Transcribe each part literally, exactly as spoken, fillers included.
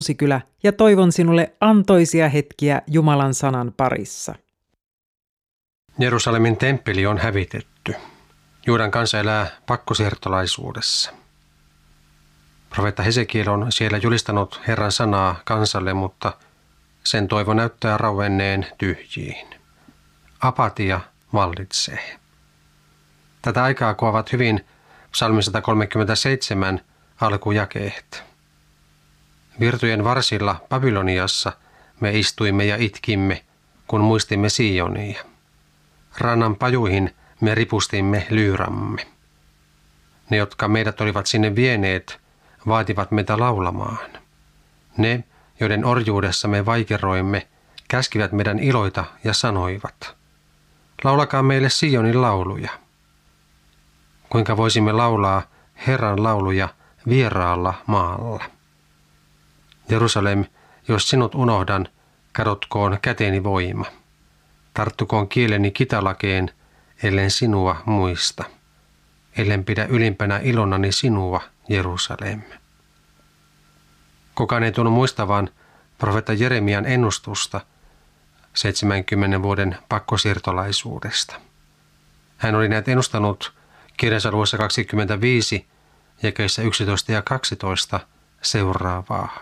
Uusikylä ja toivon sinulle antoisia hetkiä Jumalan sanan parissa. Jerusalemin temppeli on hävitetty. Juudan kansa elää pakkosiirtolaisuudessa. Profeetta Hesekiel on siellä julistanut Herran sanaa kansalle, mutta sen toivo näyttää rauenneen tyhjiin. Apatia vallitsee. Tätä aikaa kuvaavat hyvin psalmi sata kolmekymmentäseitsemän alkujakeet. Virtujen varsilla Babyloniassa me istuimme ja itkimme, kun muistimme Sionia. Rannan pajuihin me ripustimme lyyramme. Ne, jotka meidät olivat sinne vieneet, vaativat meitä laulamaan. Ne, joiden orjuudessa me vaikeroimme, käskivät meidän iloita ja sanoivat: laulakaa meille Sionin lauluja. Kuinka voisimme laulaa Herran lauluja vieraalla maalla? Jerusalem, jos sinut unohdan, kadotkoon käteni voima. Tarttukoon kieleni kitalakeen, ellen sinua muista. Ellen pidä ylimpänä ilonani sinua, Jerusalem. Kukaan ei tunnu muistavan profeetta Jeremian ennustusta seitsemänkymmenen vuoden pakkosiirtolaisuudesta. Hän oli näet ennustanut kirjansa luvussa kaksikymmentäviisi, jakeissa yksitoista ja kaksitoista seuraavaa.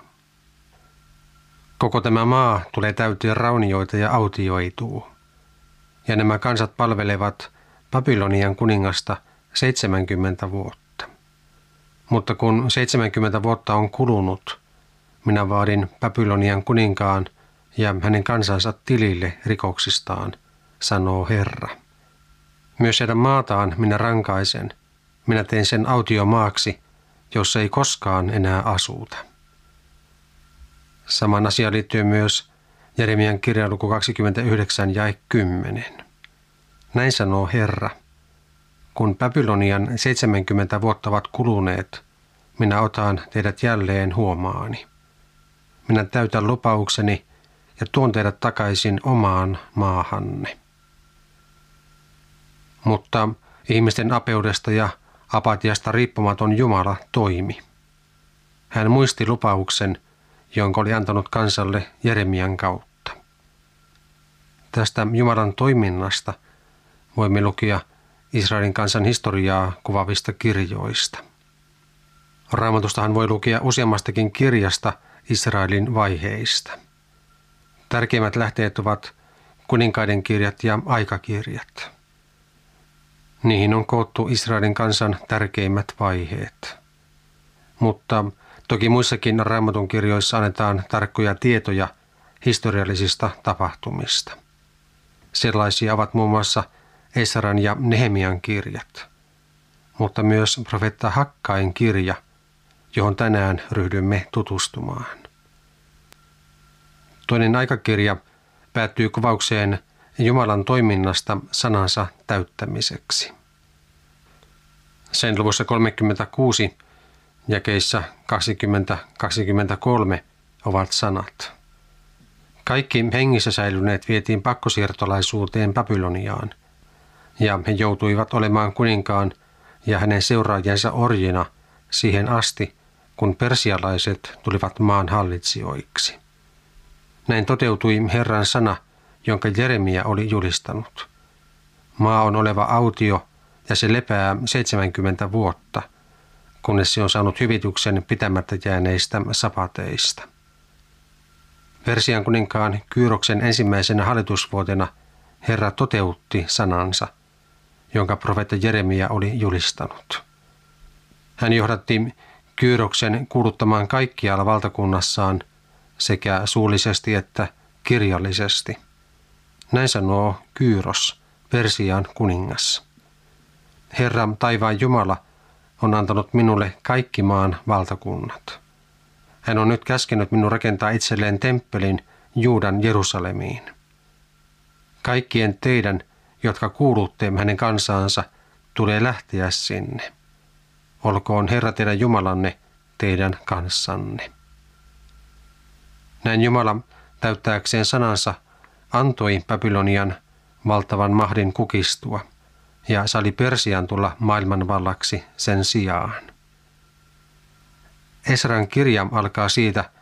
Koko tämä maa tulee täytyä raunioita ja autioituu, ja nämä kansat palvelevat Babylonian kuningasta seitsemänkymmentä vuotta. Mutta kun seitsemänkymmentä vuotta on kulunut, minä vaadin Babylonian kuninkaan ja hänen kansansa tilille rikoksistaan, sanoo Herra. Myös heidän maataan minä rankaisen, minä teen sen autiomaaksi, jossa ei koskaan enää asuta. Saman asia liittyy myös Jeremian kirjan luku kaksikymmentäyhdeksän jae kymmenen. Näin sanoo Herra: kun Babylonian seitsemänkymmentä vuotta ovat kuluneet, minä otan teidät jälleen huomaani. Minä täytän lupaukseni ja tuon teidät takaisin omaan maahanne. Mutta ihmisten apeudesta ja apatiasta riippumaton Jumala toimi. Hän muisti lupauksen, jonka oli antanut kansalle Jeremian kautta. Tästä Jumalan toiminnasta voimme lukea Israelin kansan historiaa kuvaavista kirjoista. Raamatustahan voi lukea useammastakin kirjasta Israelin vaiheista. Tärkeimmät lähteet ovat kuninkaiden kirjat ja aikakirjat. Niihin on koottu Israelin kansan tärkeimmät vaiheet. Mutta toki muissakin Raamatun kirjoissa annetaan tarkkoja tietoja historiallisista tapahtumista. Sellaisia ovat muun muassa Esran ja Nehemian kirjat, mutta myös profeetta Hakkain kirja, johon tänään ryhdymme tutustumaan. Toinen aikakirja päättyy kuvaukseen Jumalan toiminnasta sanansa täyttämiseksi. Sen luvussa kolmekymmentäkuusi jakeissa kaksikymmentä kaksikymmentäkolme ovat sanat: kaikki hengissä säilyneet vietiin pakkosiirtolaisuuteen Babyloniaan, ja he joutuivat olemaan kuninkaan ja hänen seuraajiensa orjina siihen asti, kun persialaiset tulivat maan hallitsijoiksi. Näin toteutui Herran sana, jonka Jeremia oli julistanut. Maa on oleva autio ja se lepää seitsemänkymmentä vuotta, kunnes se on saanut hyvityksen pitämättä jääneistä sapateista. Persian kuninkaan Kyroksen ensimmäisenä hallitusvuotena Herra toteutti sanansa, jonka profeetta Jeremia oli julistanut. Hän johdatti Kyroksen kuuluttamaan kaikkialla valtakunnassaan sekä suullisesti että kirjallisesti. Näin sanoo Kyros, Persian kuningas. Herra taivaan Jumala on antanut minulle kaikki maan valtakunnat. Hän on nyt käskenyt minun rakentaa itselleen temppelin Juudan Jerusalemiin. Kaikkien teidän, jotka kuulutte hänen kansaansa, tulee lähteä sinne. Olkoon Herra teidän Jumalanne teidän kanssanne. Näin Jumala täyttääkseen sanansa antoi Babylonian valtavan mahdin kukistua ja sali Persian tulla maailmanvallaksi sen sijaan. Esran kirja alkaa siitä,